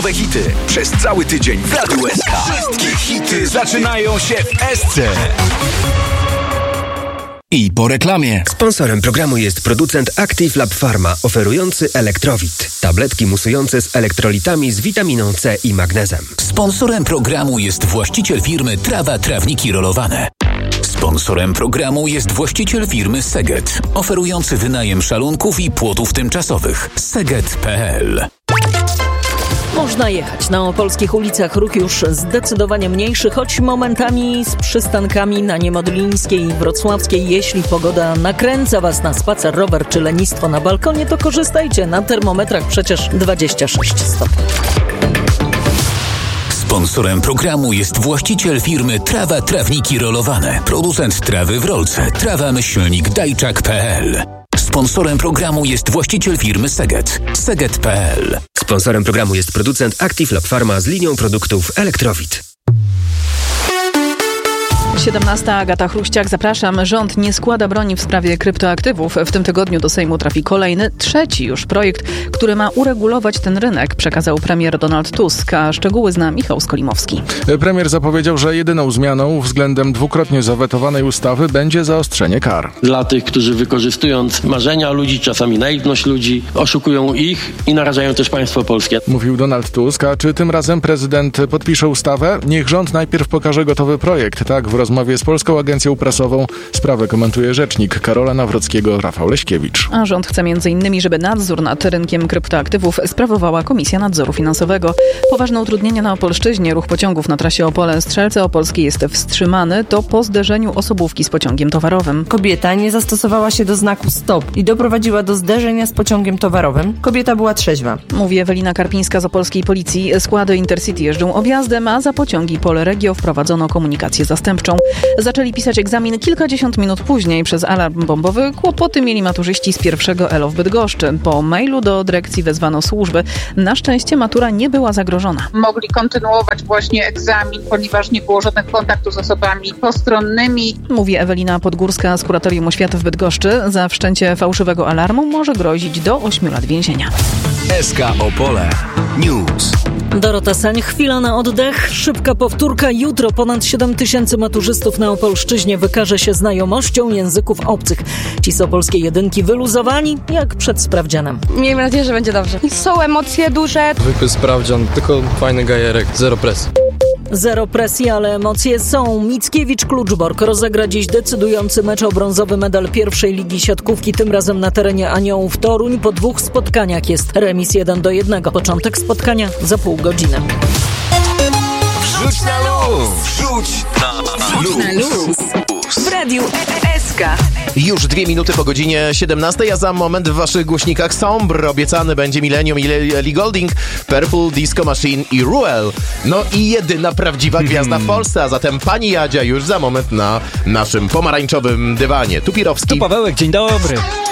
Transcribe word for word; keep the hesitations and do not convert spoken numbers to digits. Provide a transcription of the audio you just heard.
Nowe hity przez cały tydzień w Radiu S K. Wszystkie hity zaczynają się w S C. I po reklamie. Sponsorem programu jest producent Active Lab Pharma, oferujący Elektrowit. Tabletki musujące z elektrolitami z witaminą C i magnezem. Sponsorem programu jest właściciel firmy Trawa Trawniki Rolowane. Sponsorem programu jest właściciel firmy Seget, oferujący wynajem szalunków i płotów tymczasowych. Seget kropka p l. Można jechać. Na opolskich ulicach ruch już zdecydowanie mniejszy, choć momentami z przystankami na Niemodlińskiej i Wrocławskiej. Jeśli pogoda nakręca Was na spacer, rower czy lenistwo na balkonie, to korzystajcie. Na termometrach przecież dwadzieścia sześć stopni. Sponsorem programu jest właściciel firmy Trawa Trawniki Rolowane. Producent trawy w rolce. Trawa myślnik dajczak kropka p l. Sponsorem programu jest właściciel firmy Seget. Seget kropka p l. Sponsorem programu jest producent Active Lab Pharma z linią produktów Elektrowit. siedemnasta Agata Chruściak, zapraszam. Rząd nie składa broni w sprawie kryptoaktywów. W tym tygodniu do Sejmu trafi kolejny, trzeci już projekt, który ma uregulować ten rynek, przekazał premier Donald Tusk, a szczegóły zna Michał Skolimowski. Premier zapowiedział, że jedyną zmianą względem dwukrotnie zawetowanej ustawy będzie zaostrzenie kar. Dla tych, którzy wykorzystując marzenia ludzi, czasami naiwność ludzi, oszukują ich i narażają też państwo polskie. Mówił Donald Tusk, a czy tym razem prezydent podpisze ustawę? Niech rząd najpierw pokaże gotowy projekt, tak w rozmowie z Polską Agencją Prasową sprawę komentuje rzecznik Karola Nawrockiego Rafał Leśkiewicz. A rząd chce między innymi, żeby nadzór nad rynkiem kryptoaktywów sprawowała Komisja Nadzoru Finansowego. Poważne utrudnienia na Opolszczyźnie. Ruch pociągów na trasie Opole-Strzelce Opolskiej jest wstrzymany. To po zderzeniu osobówki z pociągiem towarowym. Kobieta nie zastosowała się do znaku stop i doprowadziła do zderzenia z pociągiem towarowym. Kobieta była trzeźwa. Mówi Ewelina Karpińska z opolskiej policji. Składy Intercity jeżdżą objazdem, a za pociągi Polregio wprowadzono komunikację zastępczą. Zaczęli pisać egzamin kilkadziesiąt minut później. Przez alarm bombowy kłopoty mieli maturzyści z pierwszego ELO w Bydgoszczy. Po mailu do dyrekcji wezwano służby. Na szczęście matura nie była zagrożona. Mogli kontynuować właśnie egzamin, ponieważ nie było żadnych kontaktów z osobami postronnymi. Mówi Ewelina Podgórska z Kuratorium Oświaty w Bydgoszczy. Za wszczęcie fałszywego alarmu może grozić do ośmiu lat więzienia. S K Opole News. Dorota Sań, chwila na oddech. Szybka powtórka. Jutro ponad siedem tysięcy maturzystów na Opolszczyźnie wykaże się znajomością języków obcych. Ci z opolskiej jedynki wyluzowani jak przed sprawdzianem. Miejmy nadzieję, że będzie dobrze. Są emocje duże. Zwykły sprawdzian, tylko fajny gajerek, zero presji. Zero presji, ale emocje są. Mickiewicz-Kluczbork rozegra dziś decydujący mecz o brązowy medal pierwszej ligi siatkówki, tym razem na terenie Aniołów Toruń. Po dwóch spotkaniach jest remis jeden do jednego. Początek spotkania za pół godziny. Wrzuć na luz! Wrzuć na luz! W Radiu S K. Już dwie minuty po godzinie siedemnastej, a za moment w waszych głośnikach Sombr. Obiecany będzie Millennium i Ellie Goulding, Purple Disco Machine i Ruel. No i jedyna prawdziwa gwiazda w Polsce, a zatem pani Jadzia już za moment na naszym pomarańczowym dywanie. Tu Pirowski. Tu Pawełek, dzień dobry.